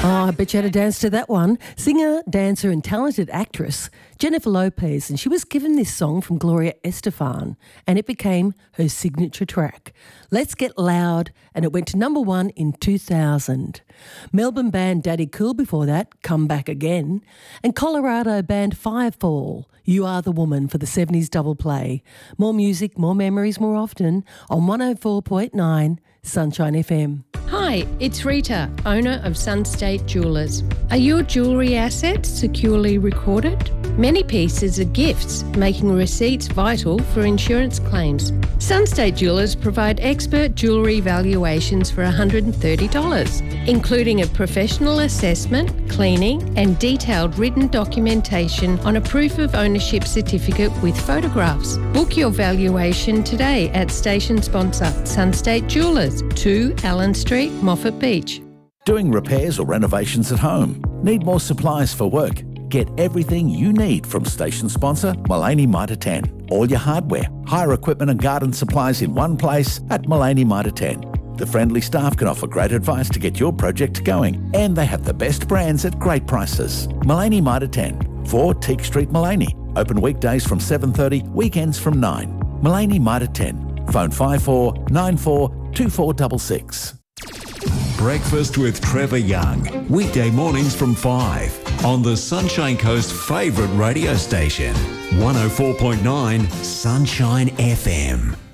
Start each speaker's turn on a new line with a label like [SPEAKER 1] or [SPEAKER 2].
[SPEAKER 1] Oh, I bet you had to dance to that one. Singer, dancer and talented actress Jennifer Lopez, and she was given this song from Gloria Estefan and it became her signature track. Let's Get Loud, and it went to number 1 in 2000. Melbourne band Daddy Cool before that, Come Back Again, and Colorado band Firefall, You Are the Woman for the 70s double play. More music, more memories, more often on 104.9 Sunshine FM.
[SPEAKER 2] Hi, it's Rita, owner of Sunstate Jewellers. Are your jewellery assets securely recorded? Many pieces are gifts, making receipts vital for insurance claims. Sunstate Jewellers provide expert jewellery valuations for $130, including a professional assessment, cleaning and detailed written documentation on a proof of ownership certificate with photographs. Book your valuation today at station sponsor Sunstate Jewellers, 2 Allen Street, Moffat Beach.
[SPEAKER 3] Doing repairs or renovations at home? Need more supplies for work? Get everything you need from station sponsor Mullaney Mitre 10. All your hardware, hire equipment and garden supplies in one place at Mullaney Mitre 10. The friendly staff can offer great advice to get your project going, and they have the best brands at great prices. Mullaney Mitre 10, 4 Teak Street, Mullaney. Open weekdays from 7:30, weekends from 9. Mullaney Mitre 10. Phone 5494 2466.
[SPEAKER 4] Breakfast with Trevor Young. Weekday mornings from 5 on the Sunshine Coast's favourite radio station. 104.9 Sunshine FM.